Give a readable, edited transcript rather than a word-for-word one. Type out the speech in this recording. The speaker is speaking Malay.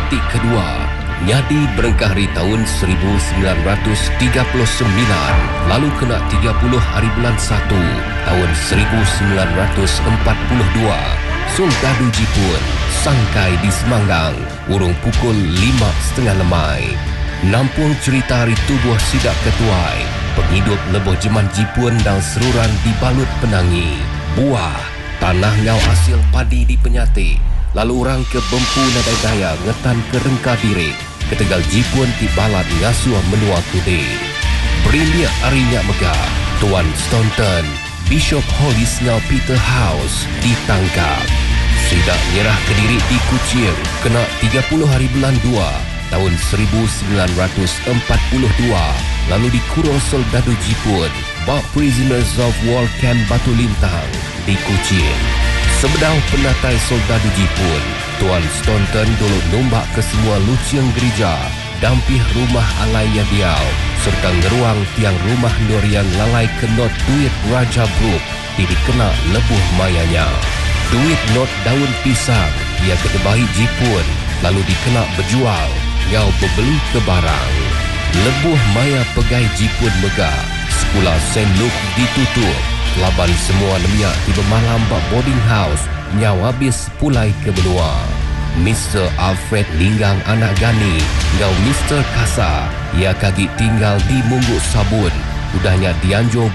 detik kedua. Nyadi berengkah hari tahun 1939, lalu kena 30 hari bulan 1 tahun 1942. Soldadu Jipun sangkai di Semanggang urung pukul 5.30 lemai. Nampung cerita hari tubuh sidak ketuai, penghidup lebuh jeman Jipun dan seruran dibalut penangi. Buah, tanah ngau hasil padi di Penyati. Lalu orang ke Bempu Nadai Daya ngetan ke Rengka Birik. Ketegal Jipun ti balat ngasuh menua kude. Berindia arinya megah, Tuan Staunton, Bishop Holy Snell Peter House ditangkap. Sidak nyerah ke diri di Kuching, kena 30 hari bulan 2 tahun 1942, lalu dikurung soldadu Jipun, bak Prisoners of War Camp Batu Lintang di Kuching. Sebedau penatai soldadu Jipun, Tuan Staunton dulu nombak ke semua luciang gereja, dampih rumah alai Yadiau, serta ngeruang tiang rumah Noriang lalai ke not duit Raja Brook, dikena lebuh mayanya. Duit not daun pisang, ia ketebahi Jipun, lalu dikena berjual, ngau berbeli ke barang. Lebuh maya pegai Jipun megah, sekolah St. Luke ditutup, laban semua nemiak tiba malam bak boarding house, nyau habis pulai ke benua. Mr. Alfred Linggang anak Gani, ngau Mr. Kasa, ia kaki tinggal di Mungguk Sabun, udahnya dianjur